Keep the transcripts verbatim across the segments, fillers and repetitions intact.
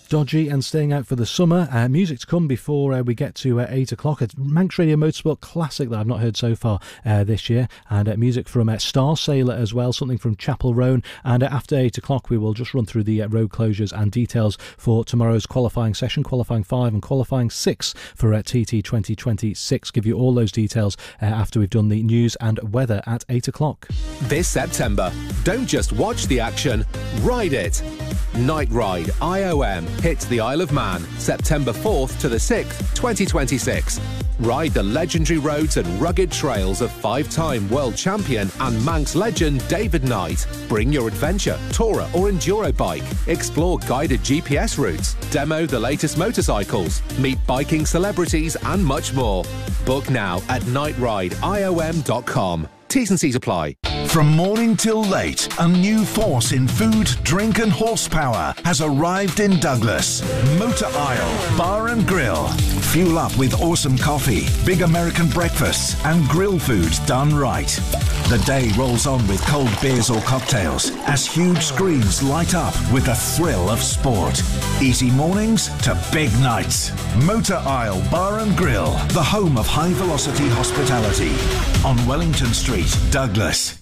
Dodgy and Staying Out for the Summer. Uh, music to come before uh, we get to uh, eight o'clock. A Manx Radio Motorsport classic that I've not heard so far uh, this year. And uh, music from uh, Star Sailor as well, something from Chapel Roan. And uh, after eight o'clock, we will just run through the uh, road closures and details for tomorrow's qualifying session, qualifying five and qualifying six for uh, T T twenty twenty-six. Give you all those details uh, after we've done the news and weather at eight o'clock. This September, don't just watch the action, ride it. Night Ride I O M hits the Isle of Man September fourth to the sixth, twenty twenty-six. Ride the legendary roads and rugged trails of five-time world champion and Manx legend David Knight. Bring your adventure, tourer or enduro bike. Explore guided G P S routes, demo the latest motorcycles, meet biking celebrities and much more. Book now at night ride I O M dot com. T's and C's apply. From morning till late, a new force in food, drink and horsepower has arrived in Douglas. Motor Isle Bar and Grill. Fuel up with awesome coffee, big American breakfasts and grill foods done right. The day rolls on with cold beers or cocktails as huge screens light up with the thrill of sport. Easy mornings to big nights. Motor Isle Bar and Grill, the home of high velocity hospitality on Wellington Street, Douglas.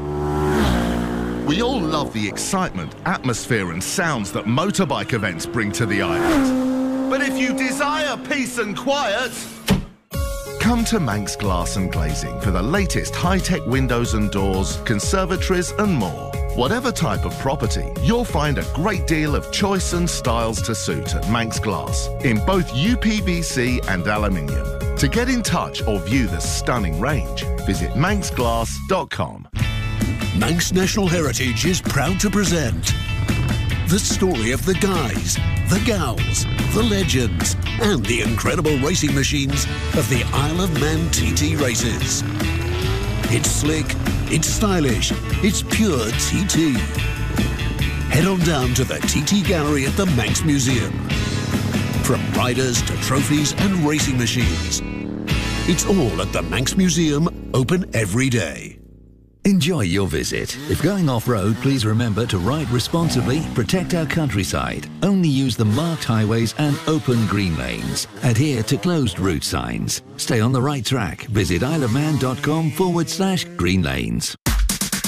We all love the excitement, atmosphere and sounds that motorbike events bring to the island. But if you desire peace and quiet, come to Manx Glass and Glazing for the latest high-tech windows and doors, conservatories and more. Whatever type of property, you'll find a great deal of choice and styles to suit at Manx Glass in both U P V C and aluminium. To get in touch or view the stunning range, visit manx glass dot com. Manx National Heritage is proud to present the story of the guys, the gals, the legends, and the incredible racing machines of the Isle of Man T T races. It's slick, it's stylish, it's pure T T. Head on down to the T T Gallery at the Manx Museum. From riders to trophies and racing machines, it's all at the Manx Museum, open every day. Enjoy your visit. If going off-road, please remember to ride responsibly, protect our countryside, only use the marked highways and open green lanes. Adhere to closed route signs. Stay on the right track. Visit isleofman.com forward slash green lanes.